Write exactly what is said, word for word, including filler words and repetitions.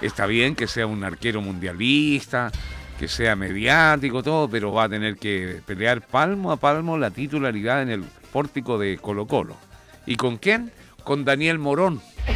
está bien que sea un arquero mundialista, que sea mediático, todo, pero va a tener que pelear palmo a palmo la titularidad en el pórtico de Colo-Colo. ¿Y con quién? Con Daniel Morón.